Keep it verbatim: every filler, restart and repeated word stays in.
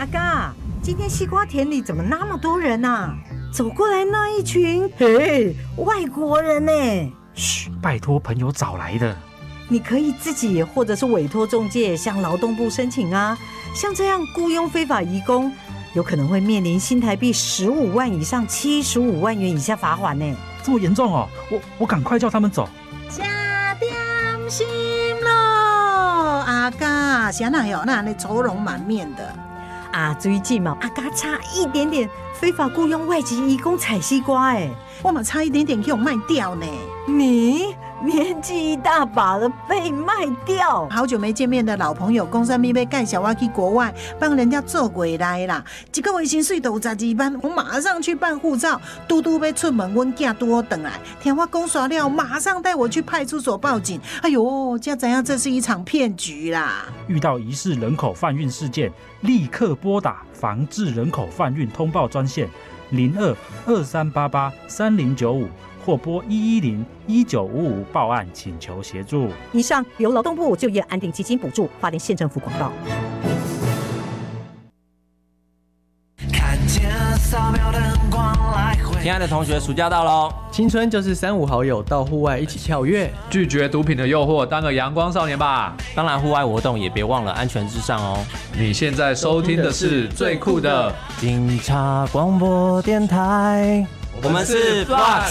阿嘎，今天西瓜田里怎么那么多人啊？走过来那一群，嘿，外国人呢？ 嘘，拜托朋友找来的。 你可以自己或者是委托中介向劳动部申请啊。像这样雇佣非法移工，有可能会面临新台币十五万以上七十五万元以下罚款呢。 这么严重哦？我我赶快叫他们走。 加点心咯，阿嘎，谁哪有那你愁容满面的？ 啊，最近嘛，阿嘎差一点点非法雇佣外籍移工采西瓜，哎， 我们差一点点给我卖掉呢。 你年纪一大把了，被卖掉？ 好久没见面的老朋友，公司咪要介绍我去国外帮人家做回来啦。一个月薪水都有十二万，我马上去办护照。嘟嘟要出门，阮囝拄好回来，听我讲耍了，马上带我去派出所报警。哎呦，才知影这是一场骗局啦！ 遇到疑似人口贩运事件，立刻拨打防治人口贩运通报专线零二二三八八三零九五。或拨一一零一九五五报案请求协助。 以上由劳动部就业安定基金补助，花莲县政府广告。 亲爱的同学，暑假到喽！ 青春就是三五好友到户外一起跳跃， 拒绝毒品的诱惑，当个阳光少年吧！ 当然，户外活动也别忘了安全至上哦。 你现在收听的是最酷的警察广播电台，我们是 Box。